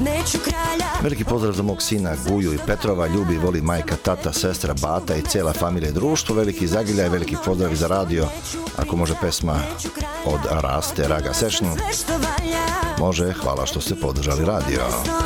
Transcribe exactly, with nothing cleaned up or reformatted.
Veliki pozdrav za mog sina Guju i Petrova, ljubi i voli majka, tata, sestra, bata i cijela familija i društvo. Veliki zagiljaj, veliki pozdrav za radio. Ako može pesma od Raste Raga Session. Može, hvala što ste podržali radio.